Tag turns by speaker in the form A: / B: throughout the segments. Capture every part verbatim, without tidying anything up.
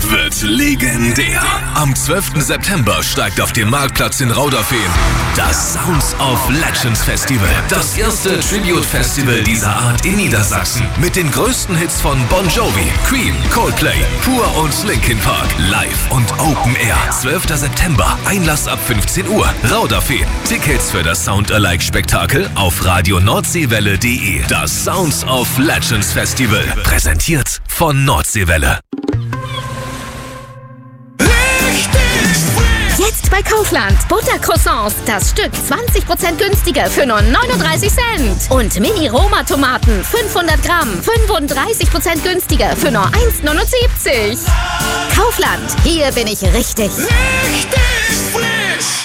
A: wird legendär. Am zwölften September steigt auf dem Marktplatz in Rauderfehn das Sounds of Legends Festival. Das erste Tribute-Festival dieser Art in Niedersachsen. Mit den größten Hits von Bon Jovi, Queen, Coldplay, Pur und Linkin Park. Live und Open Air. zwölften September. Einlass ab fünfzehn Uhr. Rauderfehn. Tickets für das Sound-alike-Spektakel auf radio nordseewelle punkt de. Das Sounds of Legends Festival. Präsentiert von Nordseewelle.
B: Jetzt bei Kaufland. Buttercroissants. Das Stück zwanzig Prozent günstiger für nur neununddreißig Cent. Und Mini-Roma-Tomaten. fünfhundert Gramm. fünfunddreißig Prozent günstiger für nur eins neunundsiebzig. Kaufland. Hier bin ich richtig.
C: Richtig frisch.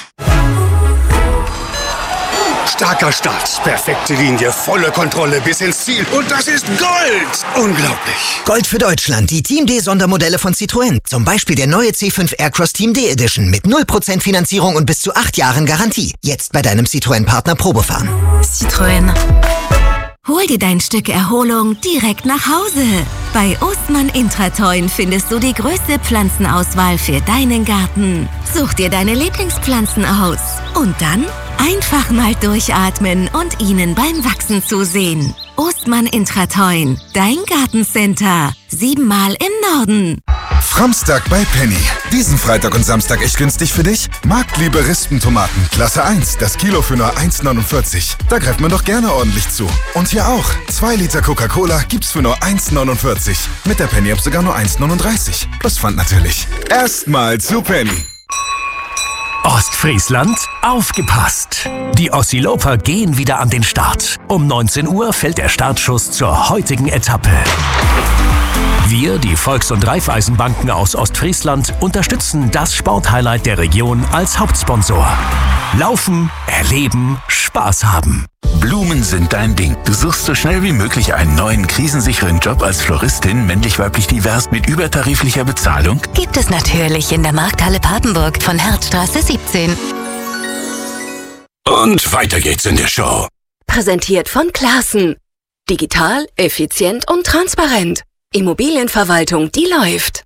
C: Starker Start, perfekte Linie, volle Kontrolle bis ins Ziel. Und das ist Gold! Unglaublich.
D: Gold für Deutschland. Die Team D Sondermodelle von Citroën. Zum Beispiel der neue C fünf Aircross Team D Edition mit null Prozent Finanzierung und bis zu acht Jahren Garantie. Jetzt bei deinem Citroën-Partner Probefahren.
E: Citroën. Hol dir dein Stück Erholung direkt nach Hause. Bei Ostmann Intratoin findest du die größte Pflanzenauswahl für deinen Garten. Such dir deine Lieblingspflanzen aus. Und dann einfach mal durchatmen und ihnen beim Wachsen zusehen. Ostmann Intratoin, dein Gartencenter. Siebenmal im Norden.
F: Framstag bei Penny. Diesen Freitag und Samstag echt günstig für dich? Marktliebe Rispentomaten, Klasse eins, das Kilo für nur eins neunundvierzig. Da greift man doch gerne ordentlich zu. Und hier auch, zwei Liter Coca-Cola gibt's für nur eins neunundvierzig. Mit der Penny-App sogar nur eins neununddreißig. Plus Pfand natürlich. Erstmal zu Penny.
A: Ostfriesland, aufgepasst! Die Ossiloper gehen wieder an den Start. Um neunzehn Uhr fällt der Startschuss zur heutigen Etappe. Wir, die Volks- und Raiffeisenbanken aus Ostfriesland, unterstützen das Sporthighlight der Region als Hauptsponsor. Laufen, erleben, Spaß haben.
G: Blumen sind dein Ding. Du suchst so schnell wie möglich einen neuen, krisensicheren Job als Floristin, männlich-weiblich divers mit übertariflicher Bezahlung?
E: Gibt es natürlich in der Markthalle Papenburg von Herzstraße siebzehn.
A: Und weiter geht's in der Show.
H: Präsentiert von Classen. Digital, effizient und transparent. Immobilienverwaltung, die läuft.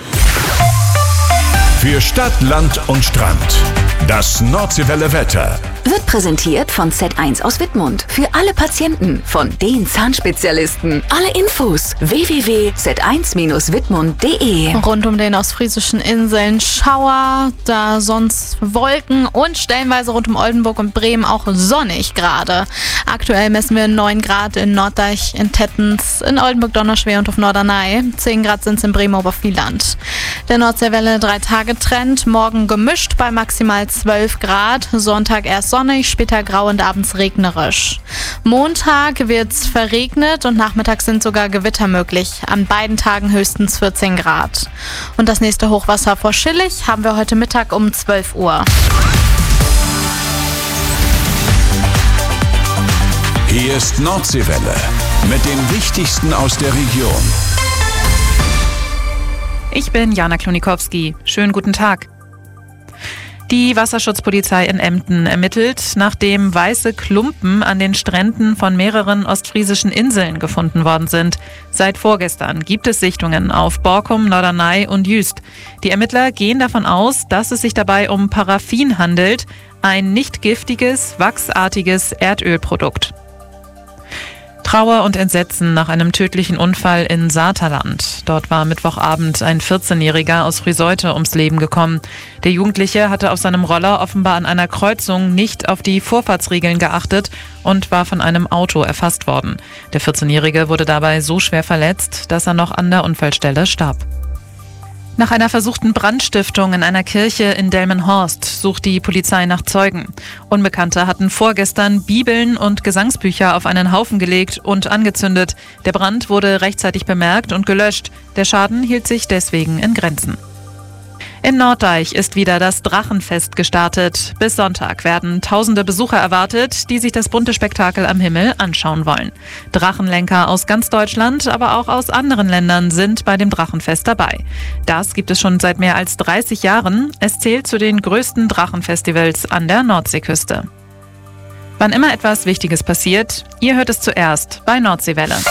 A: Für Stadt, Land und Strand. Das Nordseewelle Wetter.
H: Wird präsentiert von Z eins aus Wittmund. Für alle Patienten von den Zahnspezialisten. Alle Infos w w w punkt z eins Bindestrich wittmund punkt de.
I: Rund um den ostfriesischen Inseln Schauer, da sonst Wolken und stellenweise rund um Oldenburg und Bremen auch sonnig gerade. Aktuell messen wir neun Grad in Norddeich, in Tettens, in Oldenburg, Donauschwer und auf Norderney. zehn Grad sind es in Bremen Obervieland. Der Nordseewelle drei Tage Trend, morgen gemischt bei maximal zwölf Grad, Sonntag erst sonnig, später grau und abends regnerisch. Montag wird's verregnet und nachmittags sind sogar Gewitter möglich. An beiden Tagen höchstens vierzehn Grad. Und das nächste Hochwasser vor Schillig haben wir heute Mittag um zwölf Uhr.
A: Hier ist Nordseewelle mit dem Wichtigsten aus der Region.
J: Ich bin Jana Klonikowski. Schönen guten Tag. Die Wasserschutzpolizei in Emden ermittelt, nachdem weiße Klumpen an den Stränden von mehreren ostfriesischen Inseln gefunden worden sind. Seit vorgestern gibt es Sichtungen auf Borkum, Norderney und Jüst. Die Ermittler gehen davon aus, dass es sich dabei um Paraffin handelt, ein nicht giftiges, wachsartiges Erdölprodukt. Trauer und Entsetzen nach einem tödlichen Unfall in Saterland. Dort war Mittwochabend ein vierzehnjähriger aus Friseute ums Leben gekommen. Der Jugendliche hatte auf seinem Roller offenbar an einer Kreuzung nicht auf die Vorfahrtsregeln geachtet und war von einem Auto erfasst worden. Der vierzehnjährige wurde dabei so schwer verletzt, dass er noch an der Unfallstelle starb. Nach einer versuchten Brandstiftung in einer Kirche in Delmenhorst sucht die Polizei nach Zeugen. Unbekannte hatten vorgestern Bibeln und Gesangsbücher auf einen Haufen gelegt und angezündet. Der Brand wurde rechtzeitig bemerkt und gelöscht. Der Schaden hielt sich deswegen in Grenzen. In Norddeich ist wieder das Drachenfest gestartet. Bis Sonntag werden tausende Besucher erwartet, die sich das bunte Spektakel am Himmel anschauen wollen. Drachenlenker aus ganz Deutschland, aber auch aus anderen Ländern sind bei dem Drachenfest dabei. Das gibt es schon seit mehr als dreißig Jahren. Es zählt zu den größten Drachenfestivals an der Nordseeküste. Wann immer etwas Wichtiges passiert, ihr hört es zuerst bei Nordseewelle.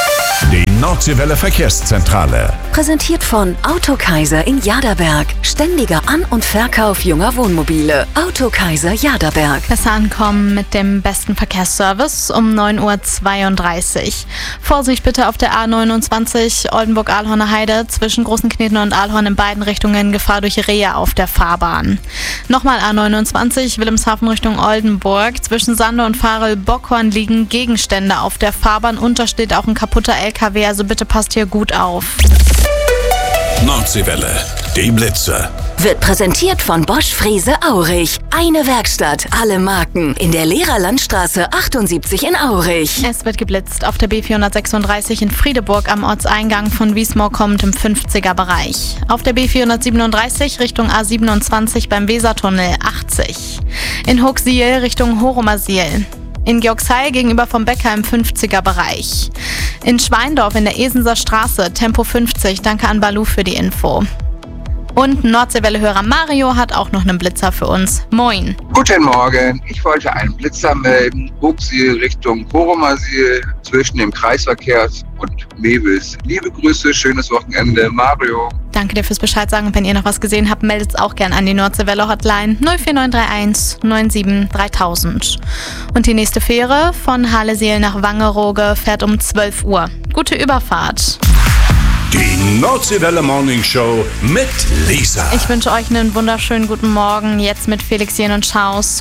A: Die Nordseewelle Verkehrszentrale.
H: Präsentiert von Autokaiser in Jaderberg. Ständiger An- und Verkauf junger Wohnmobile. Autokaiser Jaderberg.
I: Besser ankommen mit dem besten Verkehrsservice um neun Uhr zweiunddreißig. Vorsicht bitte auf der A neunundzwanzig Oldenburg-Aalhorner Heide zwischen Großen Kneten und Aalhorn in beiden Richtungen Gefahr durch Rehe auf der Fahrbahn. Nochmal A neunundzwanzig Wilhelmshaven Richtung Oldenburg. Zwischen Sande und Farel-Bockhorn liegen Gegenstände auf der Fahrbahn und da steht auch ein kaputter L K W, also bitte passt hier gut auf.
A: Nordseewelle, die Blitze.
H: Wird präsentiert von Bosch Frese Aurich. Eine Werkstatt, alle Marken. In der Lehrerlandstraße achtundsiebzig in Aurich.
I: Es wird geblitzt auf der B vierhundertsechsunddreißig in Friedeburg am Ortseingang von Wiesmoor kommend im fünfziger Bereich. Auf der B vierhundertsiebenunddreißig Richtung A siebenundzwanzig beim Wesertunnel achtzig. In Hochsiel Richtung Horomersiel. In Georgshey gegenüber vom Bäcker im fünfziger Bereich. In Schweindorf in der Esenser Straße, Tempo fünfzig. Danke an Balu für die Info. Und Nordseewelle-Hörer Mario hat auch noch einen Blitzer für uns. Moin.
K: Guten Morgen. Ich wollte einen Blitzer melden. Hochsiel Richtung Horomersiel zwischen dem Kreisverkehr und Mewis. Liebe Grüße, schönes Wochenende. Mario.
I: Danke dir fürs Bescheid sagen. Und wenn ihr noch was gesehen habt, meldet es auch gern an die Nordseewelle-Hotline null vier neun drei eins neun sieben dreitausend. Und die nächste Fähre von Haleseel nach Wangerooge fährt um zwölf Uhr. Gute Überfahrt.
A: Die Nordseewelle Morning Show mit Lisa.
I: Ich wünsche euch einen wunderschönen guten Morgen. Jetzt mit Felix Jen und Schaus.